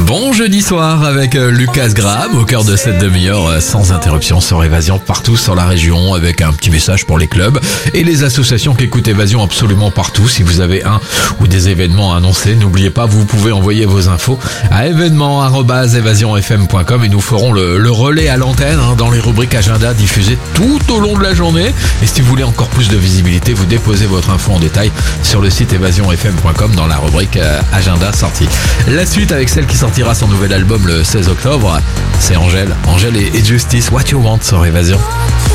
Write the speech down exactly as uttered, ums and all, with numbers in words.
Bon jeudi soir avec Lucas Graham au cœur de cette demi-heure sans interruption sur Évasion partout sur la région, avec un petit message pour les clubs et les associations qui écoutent Évasion absolument partout. Si vous avez un ou des événements à annoncer, n'oubliez pas, vous pouvez envoyer vos infos à événements arobase évasion f m point com et nous ferons le, le relais à l'antenne hein, dans les rubriques agenda diffusées tout au long de la journée. Et si vous voulez encore plus de visibilité, vous déposez votre info en détail sur le site évasion f m point com dans la rubrique euh, agenda sortie. La suite avec celle qui sortira son nouvel album le seize octobre, c'est Angèle. Angèle et, et Justice, What You Want sur Évasion.